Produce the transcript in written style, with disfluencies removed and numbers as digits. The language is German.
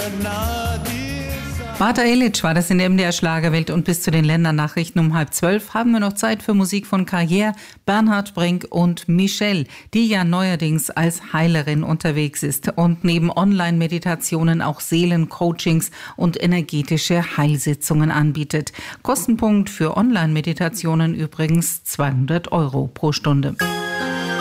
Bata Elic war das in der MDR Schlagerwelt und bis zu den Ländernachrichten um 11:30 haben wir noch Zeit für Musik von Carrière, Bernhard Brink und Michelle, die ja neuerdings als Heilerin unterwegs ist und neben Online-Meditationen auch Seelencoachings und energetische Heilsitzungen anbietet. Kostenpunkt für Online-Meditationen übrigens 200 € pro Stunde.